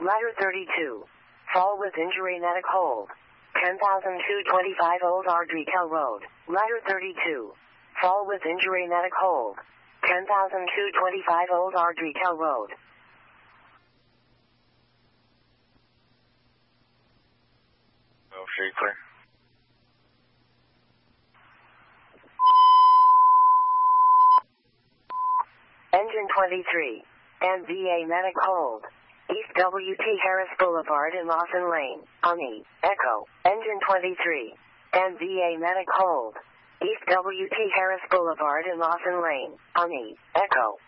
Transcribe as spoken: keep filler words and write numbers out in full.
Ladder thirty-two. Fall with injury medic hold. ten thousand two hundred twenty-five Old Ardrikell Road. Ladder thirty-two. Fall with injury medic hold. ten thousand two hundred twenty-five Old Ardrikell Road. Oh, free clear. Engine twenty-three. N V A medic hold. East W T Harris Boulevard in Lawson Lane, Ani, Echo. Engine twenty-three. N V A medic hold. East W T Harris Boulevard in Lawson Lane, Ani, Echo.